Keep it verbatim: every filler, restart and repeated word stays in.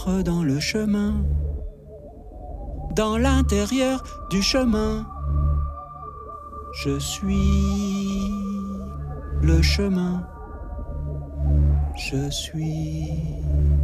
entre dans le chemin, dans l'intérieur du chemin. Je suis le chemin. Je suis